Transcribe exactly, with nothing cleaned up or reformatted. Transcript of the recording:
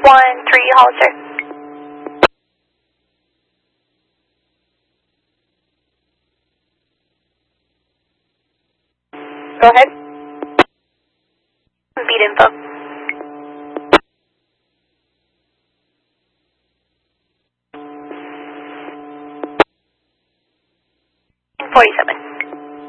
one three, Hollister. Go ahead. Beat info. forty-seven.